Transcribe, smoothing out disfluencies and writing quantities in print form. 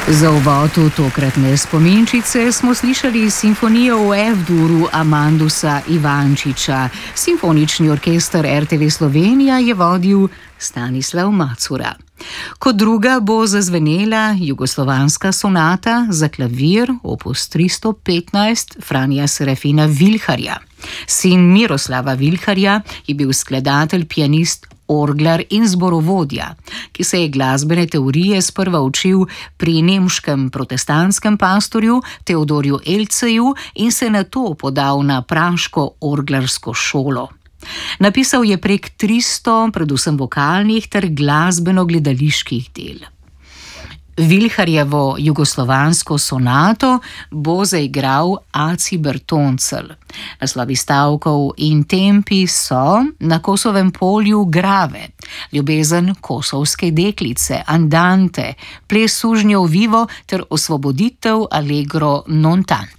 Za uvod v tokratne spominčice smo slišali simfonijo v F-duru Amandusa Ivančiča. Simfonični orkester RTV Slovenija je vodil Stanislav Macura. Kot druga bo zazvenela jugoslovanska sonata za klavir opus 315 Franja Serafina Vilharja. Sin Miroslava Vilharja je bil skladatelj, pianist, orglar in zborovodja, ki se je glasbene teorije sprva učil pri nemškem protestantskem pastorju Teodorju Elceju in se nato podal na praško orglarsko šolo. Napisal je prek 300 predvsem vokalnih ter glasbeno-gledaliških del. Vilharjevo jugoslovansko sonato bo zaigral Aci Bertoncelj. Naslovi stavkov in tempi so Na Kosovem polju Grave, Ljubezen kosovske deklice, Andante, Ples sužnjev Vivo ter Osvoboditev Allegro non tanto.